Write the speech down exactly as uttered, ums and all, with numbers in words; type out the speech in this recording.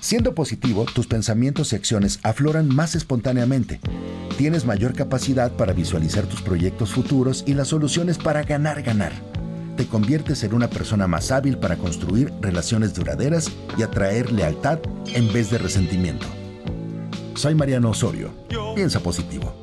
Siendo positivo, tus pensamientos y acciones afloran más espontáneamente. Tienes mayor capacidad para visualizar tus proyectos futuros y las soluciones para ganar, ganar. Te conviertes en una persona más hábil para construir relaciones duraderas y atraer lealtad en vez de resentimiento. Soy Mariano Osorio. Piensa positivo.